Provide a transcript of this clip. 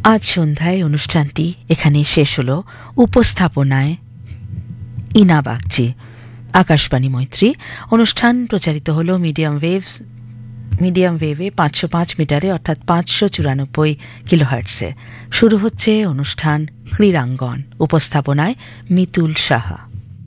আজ সন্ধ্যায় অনুষ্ঠানটি এখানে শেষ হলো। উপস্থাপনায় ইনা বাগচি, আকাশবাণী মৈত্রী। অনুষ্ঠান প্রচারিত হল মিডিয়াম ওয়েভে 505 মিটারে অর্থাৎ 594 কিলোহার্টসে। শুরু হচ্ছে অনুষ্ঠান ক্রীড়াঙ্গন। উপস্থাপনায় মিতুল সাহা।